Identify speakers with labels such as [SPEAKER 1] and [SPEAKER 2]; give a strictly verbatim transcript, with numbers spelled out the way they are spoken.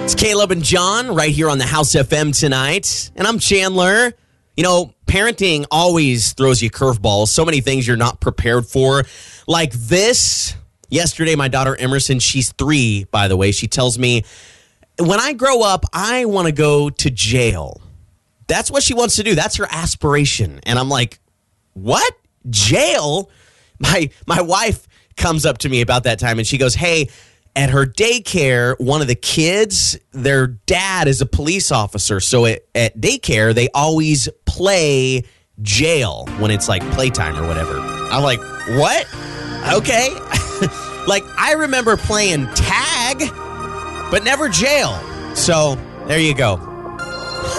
[SPEAKER 1] It's Caleb and John right here on the House F M tonight. And I'm Chandler. You know, parenting always throws you curveballs. So many things you're not prepared for. Like this. Yesterday, my daughter Emerson, she's three, by the way. She tells me, when I grow up, I want to go to jail. That's what she wants to do. That's her aspiration. And I'm like, what? Jail? My my wife comes up to me about that time and she goes, hey, at her daycare, one of the kids, their dad is a police officer. So at, at daycare, they always play jail when it's like playtime or whatever. I'm like, what? Okay. Like, I remember playing tag, but never jail. So there you go.